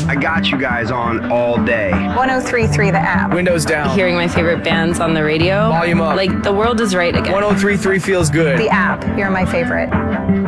I got you guys on all day. 103.3 the app. Windows down. Hearing my favorite bands on the radio. Volume up. Like the world is right again. 103.3 feels good. The app. You're my favorite.